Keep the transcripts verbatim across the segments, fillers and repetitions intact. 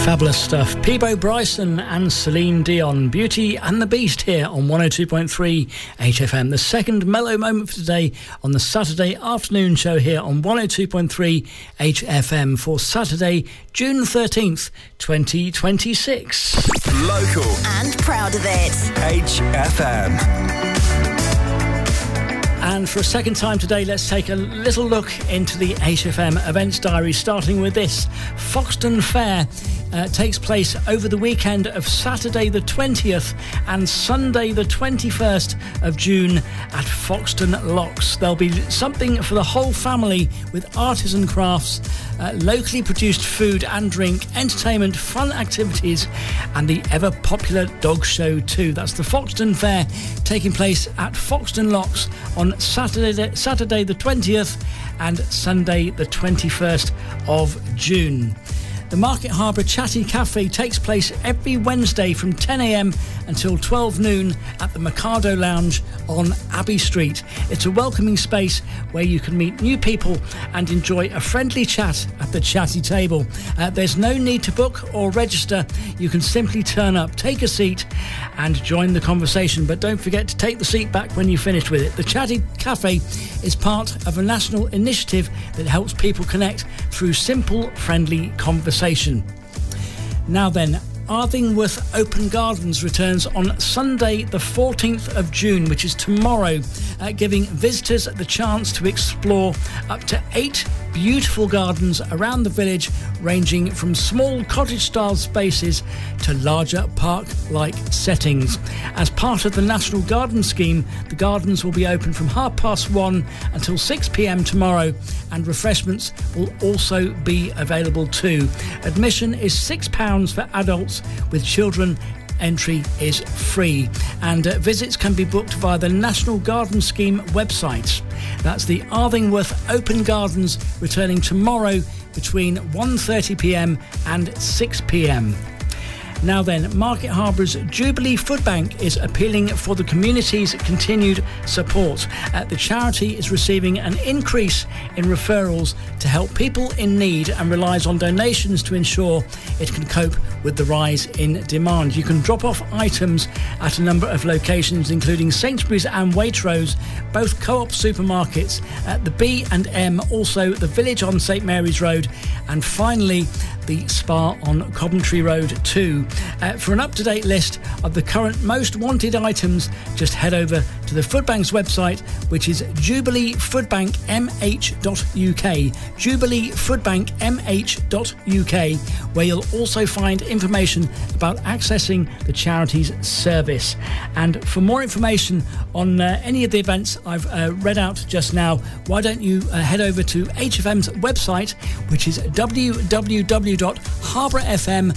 Fabulous stuff. Peebo Bryson and Celine Dion. Beauty and the Beast here on one oh two point three H F M. The second mellow moment for today on the Saturday afternoon show here on one oh two point three H F M for Saturday, June thirteenth, twenty twenty-six. Local. And proud of it. H F M. And for a second time today, let's take a little look into the H F M events diary, starting with this. Foxton Fair uh, takes place over the weekend of Saturday the twentieth and Sunday the twenty-first of June at Foxton Locks. There'll be something for the whole family with artisan crafts, uh, locally produced food and drink, entertainment, fun activities, and the ever-popular dog show too. That's the Foxton Fair taking place at Foxton Locks on Saturday, Saturday the twentieth and Sunday the twenty-first of June. The Market Harbour Chatty Cafe takes place every Wednesday from ten a m until twelve noon at the Mikado Lounge on Abbey Street. It's a welcoming space where you can meet new people and enjoy a friendly chat at the chatty table. Uh, there's no need to book or register. You can simply turn up, take a seat and join the conversation. But don't forget to take the seat back when you're finished with it. The Chatty Cafe is part of a national initiative that helps people connect through simple, friendly conversation. Now then, Ardingworth Open Gardens returns on Sunday the fourteenth of June, which is tomorrow, uh, giving visitors the chance to explore up to eight beautiful gardens around the village, ranging from small cottage-style spaces to larger park-like settings. As part of the National Garden Scheme, the gardens will be open from half past one until six p m tomorrow, and refreshments will also be available too. Admission is six pounds for adults. With children, entry is free, and uh, visits can be booked via the National Garden Scheme website. That's the Ardingworth Open Gardens, returning tomorrow between one thirty p m and six p m. Now then, Market Harbour's Jubilee Food Bank is appealing for the community's continued support. Uh, the charity is receiving an increase in referrals to help people in need and relies on donations to ensure it can cope with the rise in demand. You can drop off items at a number of locations, including Sainsbury's and Waitrose, both Co-op supermarkets, at the B and M, also the Village on St Mary's Road, and finally the Spa on Coventry Road too. Uh, for an up-to-date list of the current most wanted items, just head over to the Food Bank's website, which is jubilee food bank m h dot u k, jubilee food bank m h dot u k, where you'll also find information about accessing the charity's service. And for more information on uh, any of the events I've uh, read out just now, why don't you uh, head over to H F M's website, which is w w w dot harbour f m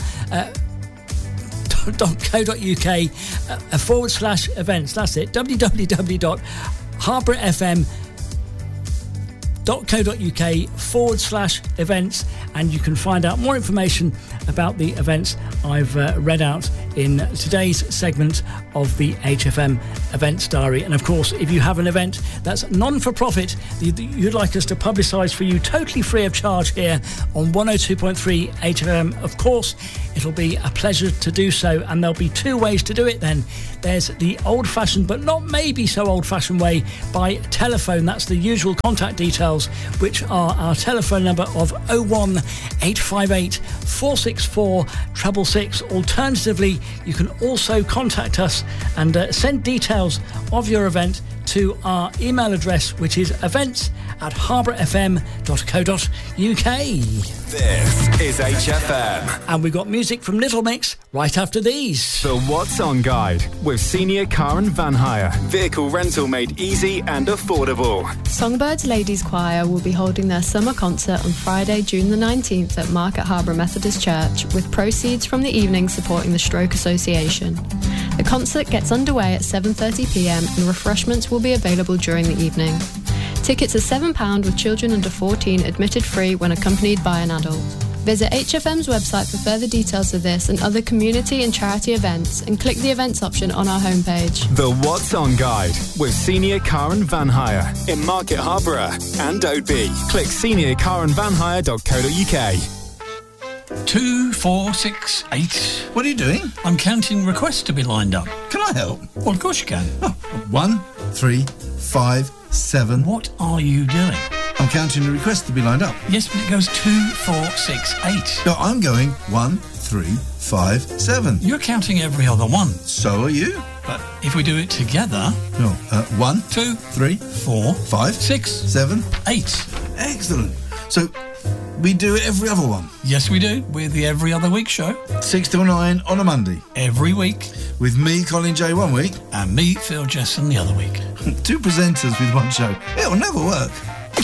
dot co dot u k uh, forward slash events. That's it, w w w dot harbour f m dot co dot u k forward slash events, and you can find out more information about the events I've uh, read out in today's segment of the H F M Events Diary. And of course, if you have an event that's non-for-profit that you'd like us to publicise for you totally free of charge here on one oh two point three H F M, of course, it'll be a pleasure to do so. And there'll be two ways to do it then. There's the old-fashioned, but not maybe so old-fashioned way, by telephone. That's the usual contact details, which are our telephone number of oh one eight five eight four six four six six six. Alternatively, you can also contact us and uh, send details of your event to our email address, which is events at harbour f m dot co dot u k. This is H F M. And we've got music from Little Mix right after these. The What's On Guide with Senior Car and Van Hire. Vehicle rental made easy and affordable. Songbirds Ladies Choir will be holding their summer concert on Friday, June the nineteenth at Market Harbour Methodist Church, with proceeds from the evening supporting the Stroke Association. The concert gets underway at seven thirty p m and refreshments will be available during the evening. Tickets are seven pounds with children under fourteen admitted free when accompanied by an adult. Visit H F M's website for further details of this and other community and charity events, and click the events option on our homepage. The What's On Guide with Senior Car and Van Hire in Market Harbour and Oadby. Click senior car and van hire dot co dot u k. Two, four, six, eight. What are you doing? I'm counting requests to be lined up. Can I help? Well, of course you can. Oh, one, three, five, seven. What are you doing? I'm counting the requests to be lined up. Yes, but it goes two, four, six, eight. No, I'm going one, three, five, seven. You're counting every other one. So are you. But if we do it together... No, uh, one, two, three, four, five, six, seven, eight. Excellent. So we do every other one. Yes, we do. We're the Every Other Week show. Six till nine on a Monday. Every week. With me, Colin J, one week. And me, Phil Jesson, the other week. Two presenters with one show. It'll never work.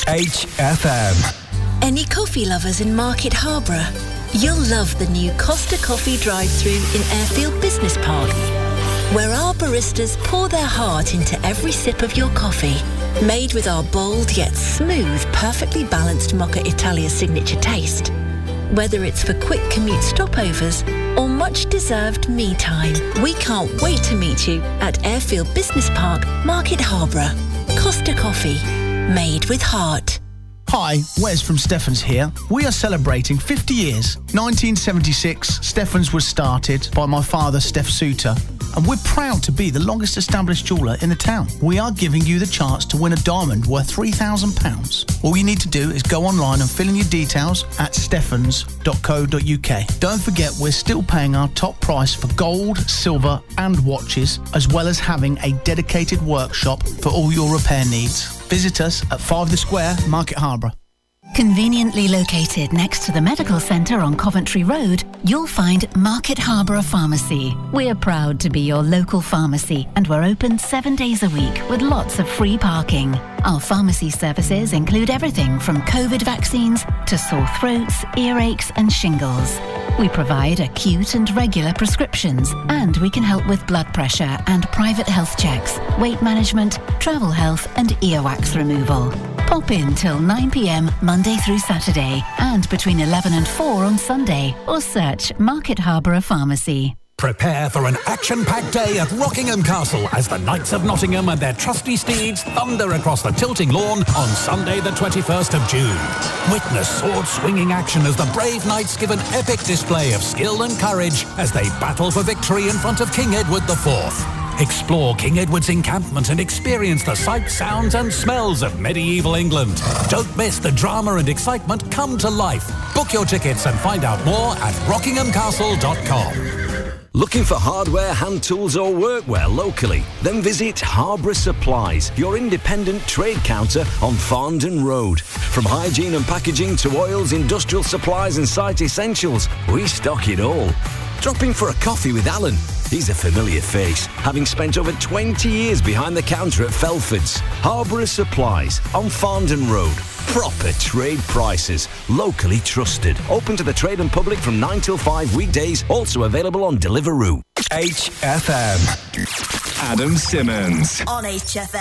H F M. Any coffee lovers in Market Harborough? You'll love the new Costa Coffee drive-thru in Airfield Business Park, where our baristas pour their heart into every sip of your coffee. Made with our bold yet smooth, perfectly balanced Mocha Italia signature taste. Whether it's for quick commute stopovers or much-deserved me time, we can't wait to meet you at Airfield Business Park, Market Harborough. Costa Coffee, made with heart. Hi, Wes from Steffens here. We are celebrating fifty years. nineteen seventy-six, Steffens was started by my father, Steph Suter, and we're proud to be the longest established jeweller in the town. We are giving you the chance to win a diamond worth three thousand pounds. All you need to do is go online and fill in your details at steffens dot co dot uk. Don't forget, we're still paying our top price for gold, silver and watches, as well as having a dedicated workshop for all your repair needs. Visit us at five The Square, Market Harborough. Conveniently located next to the medical centre on Coventry Road, you'll find Market Harborough Pharmacy. We're proud to be your local pharmacy, and we're open seven days a week with lots of free parking. Our pharmacy services include everything from COVID vaccines to sore throats, earaches and shingles. We provide acute and regular prescriptions, and we can help with blood pressure and private health checks, weight management, travel health and earwax removal. Pop in till nine p m Monday through Saturday and between eleven and four on Sunday, or search Market Harborough Pharmacy. Prepare for an action-packed day at Rockingham Castle as the Knights of Nottingham and their trusty steeds thunder across the tilting lawn on Sunday the twenty-first of June. Witness sword-swinging action as the brave knights give an epic display of skill and courage as they battle for victory in front of King Edward the Fourth. Explore King Edward's encampment and experience the sights, sounds and smells of medieval England. Don't miss the drama and excitement come to life. Book your tickets and find out more at rockingham castle dot com. Looking for hardware, hand tools or workwear locally? Then visit Harborough Supplies, your independent trade counter on Farndon Road. From hygiene and packaging to oils, industrial supplies and site essentials, we stock it all. Drop in for a coffee with Alan. He's a familiar face, having spent over twenty years behind the counter at Felford's. Harborough Supplies on Farndon Road. Proper trade prices, locally trusted. Open to the trade and public from nine till five weekdays, also available on Deliveroo. H F M. Adam Simmons. On H F M.